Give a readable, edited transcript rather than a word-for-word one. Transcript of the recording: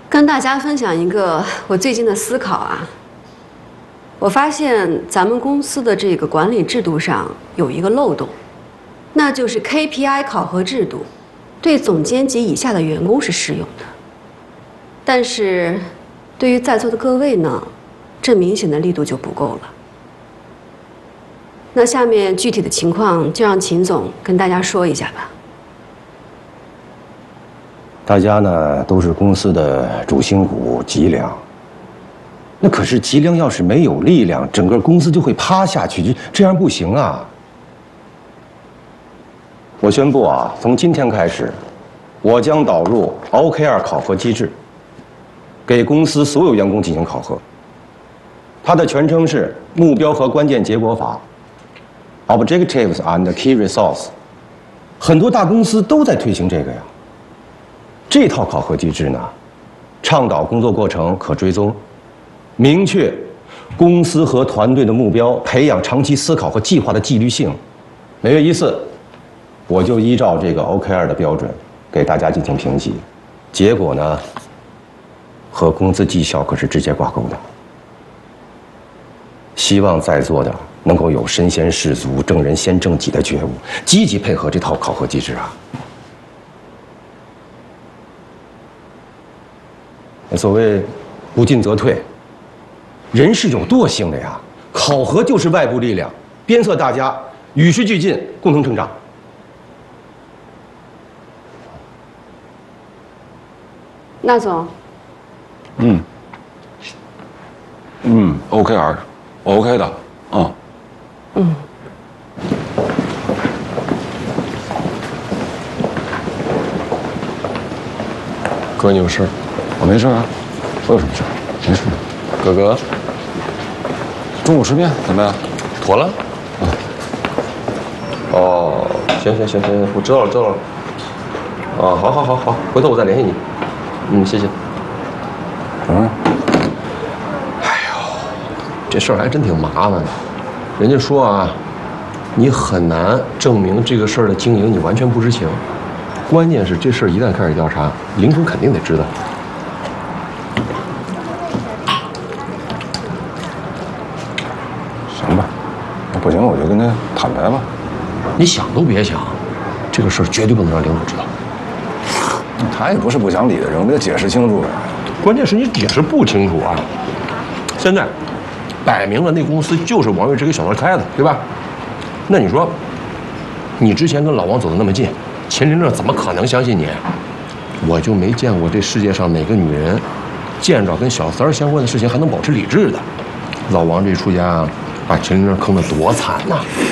跟大家分享一个我最近的思考啊。我发现咱们公司的这个管理制度上有一个漏洞，那就是 KPI 考核制度，对总监及以下的员工是适用的，但是对于在座的各位呢，这明显的力度就不够了。那下面具体的情况就让秦总跟大家说一下吧。 大家呢都是公司的主心骨脊梁，那可是脊梁要是没有力量，整个公司就会趴下去，这样不行啊！我宣布啊，从今天开始，我将导入 OKR 考核机制，给公司所有员工进行考核。它的全称是目标和关键结果法 （Objectives and Key Results）。很多大公司都在推行这个呀。这套考核机制呢，倡导工作过程可追踪，明确公司和团队的目标，培养长期思考和计划的纪律性。每月一次，我就依照这个 OKR 的标准给大家进行评级，结果呢，和工资绩效可是直接挂钩的。希望在座的能够有身先士卒、正人先正己的觉悟，积极配合这套考核机制啊。所谓不进则退，人是有惰性的呀。考核就是外部力量，鞭策大家与时俱进，共同成长。 那总， OKR，OK 的啊。 哥，你有事？ 我没事啊，我有什么事？没事。 哥哥， 中午吃面怎么样？ 妥了。哦，行，我知道了。啊，好，回头我再联系你。谢谢。哎呦，这事儿还真挺麻烦的。人家说啊，你很难证明这个事儿的经营你完全不知情。关键是这事儿一旦开始调查，领主肯定得知道。 行吧，那不行我就跟他坦白吧。 你想都别想，这个事儿绝对不能让领主知道。 他也不是不讲理的人，我得解释清楚。 关键是你解释不清楚啊！现在摆明了那公司就是王月这个小子开的，对吧？那你说，你之前跟老王走得那么近，秦林这怎么可能相信你？我就没见过这世界上哪个女人见着跟小三儿相关的事情还能保持理智的。老王这一出家，把秦林这坑得多惨呐！